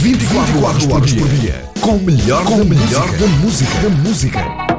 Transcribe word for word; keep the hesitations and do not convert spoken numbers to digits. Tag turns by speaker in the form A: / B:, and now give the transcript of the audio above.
A: vinte e quatro horas por dia. Com o melhor, com o melhor da música. Da música.